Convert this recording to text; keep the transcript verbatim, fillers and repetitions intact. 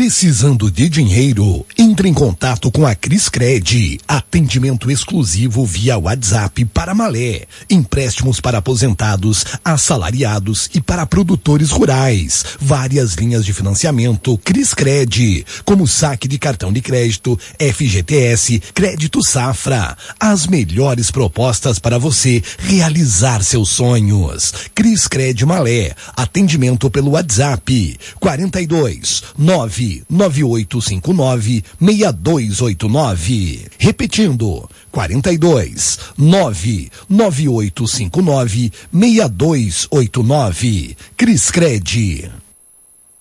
Precisando de dinheiro? Entre em contato com a Criscred. Atendimento exclusivo via WhatsApp para Malé. Empréstimos para aposentados, assalariados e para produtores rurais. Várias linhas de financiamento Criscred, como saque de cartão de crédito, F G T S, crédito safra. As melhores propostas para você realizar seus sonhos. Criscred Malé. Atendimento pelo WhatsApp quarenta e dois, nove nove oito cinco nove, seis dois oito nove. Repetindo, quarenta e dois, nove nove oito cinco nove, seis dois oito nove. Criscred.